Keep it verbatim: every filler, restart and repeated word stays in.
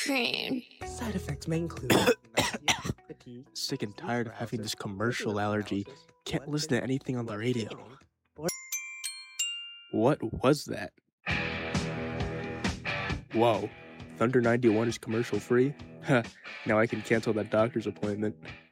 pain. Side effects may include fatigue, Sick and tired of having this commercial allergy. Can't listen to anything on the radio. What was that? Whoa. Thunder ninety-one is commercial free? Huh, now I can cancel that doctor's appointment.